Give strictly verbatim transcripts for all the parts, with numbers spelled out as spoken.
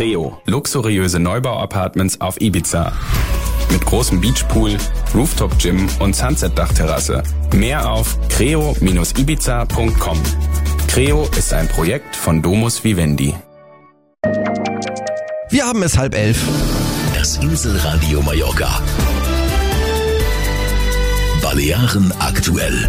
Creo, luxuriöse Neubau-Apartments auf Ibiza. Mit großem Beachpool, Rooftop-Gym und Sunset-Dachterrasse. Mehr auf creo Bindestrich ibiza Punkt com. Creo ist ein Projekt von Domus Vivendi. Wir haben es halb elf. Das Inselradio Mallorca. Balearen aktuell.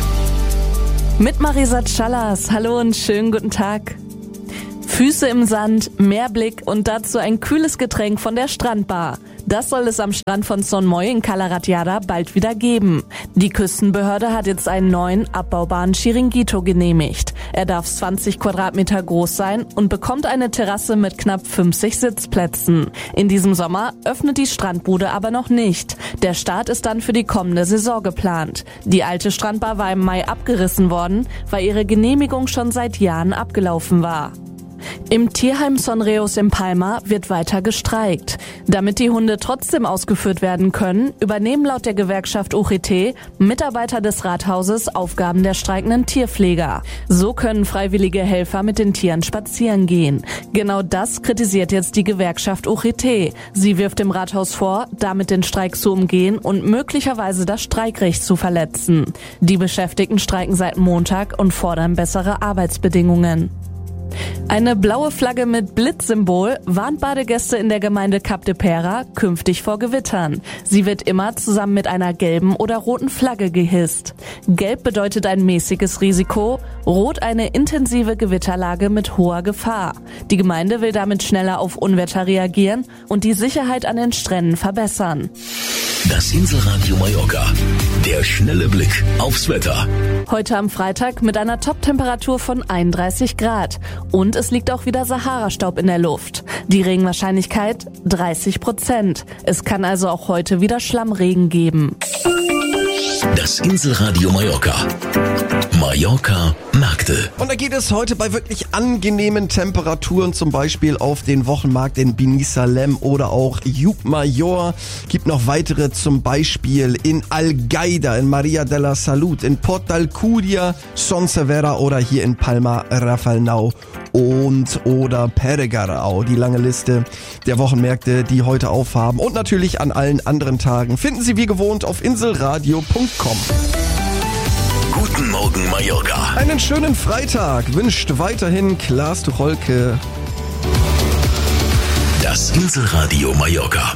Mit Marisa Callas. Hallo und schönen guten Tag. Füße im Sand, Meerblick und dazu ein kühles Getränk von der Strandbar. Das soll es am Strand von Son Moy in Cala Ratjada bald wieder geben. Die Küstenbehörde hat jetzt einen neuen abbaubaren Chiringuito genehmigt. Er darf zwanzig Quadratmeter groß sein und bekommt eine Terrasse mit knapp fünfzig Sitzplätzen. In diesem Sommer öffnet die Strandbude aber noch nicht. Der Start ist dann für die kommende Saison geplant. Die alte Strandbar war im Mai abgerissen worden, weil ihre Genehmigung schon seit Jahren abgelaufen war. Im Tierheim Son Reus in Palma wird weiter gestreikt. Damit die Hunde trotzdem ausgeführt werden können, übernehmen laut der Gewerkschaft U G T Mitarbeiter des Rathauses Aufgaben der streikenden Tierpfleger. So können freiwillige Helfer mit den Tieren spazieren gehen. Genau das kritisiert jetzt die Gewerkschaft U G T. Sie wirft dem Rathaus vor, damit den Streik zu umgehen und möglicherweise das Streikrecht zu verletzen. Die Beschäftigten streiken seit Montag und fordern bessere Arbeitsbedingungen. Eine blaue Flagge mit Blitzsymbol warnt Badegäste in der Gemeinde Cap de Pera künftig vor Gewittern. Sie wird immer zusammen mit einer gelben oder roten Flagge gehisst. Gelb bedeutet ein mäßiges Risiko, rot eine intensive Gewitterlage mit hoher Gefahr. Die Gemeinde will damit schneller auf Unwetter reagieren und die Sicherheit an den Stränden verbessern. Das Inselradio Mallorca. Der schnelle Blick aufs Wetter. Heute am Freitag mit einer Top-Temperatur von einunddreißig Grad. Und es liegt auch wieder Sahara-Staub in der Luft. Die Regenwahrscheinlichkeit dreißig Prozent. Es kann also auch heute wieder Schlammregen geben. Das Inselradio Mallorca. Mallorca Märkte. Und da geht es heute bei wirklich angenehmen Temperaturen, zum Beispiel auf den Wochenmarkt in Binissalem oder auch Llucmajor. Gibt noch weitere, zum Beispiel in Algaida, in Maria de la Salud, in Port d'Alcúdia, Son Servera oder hier in Palma, Rafalnau und oder Peregarao. Die lange Liste der Wochenmärkte, die heute aufhaben und natürlich an allen anderen Tagen finden Sie wie gewohnt auf inselradio Punkt com. Guten Morgen Mallorca. Einen schönen Freitag wünscht weiterhin Klaas Tucholke. Das Inselradio Mallorca.